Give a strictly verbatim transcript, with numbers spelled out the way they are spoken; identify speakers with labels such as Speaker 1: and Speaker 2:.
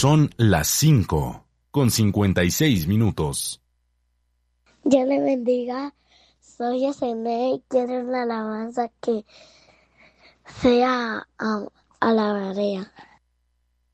Speaker 1: Son las cinco con cincuenta y seis minutos.
Speaker 2: Dios le bendiga. Soy Yesenia y quiero una alabanza que sea um, alabaré.